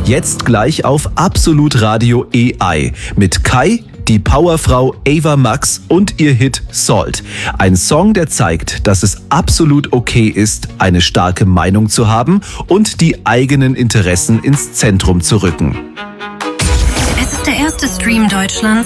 Jetzt gleich auf Absolut Radio AI mit Kai, die Powerfrau Ava Max und ihr Hit Salt. Ein Song, der zeigt, dass es absolut okay ist, eine starke Meinung zu haben und die eigenen Interessen ins Zentrum zu rücken. Es ist der erste Stream Deutschlands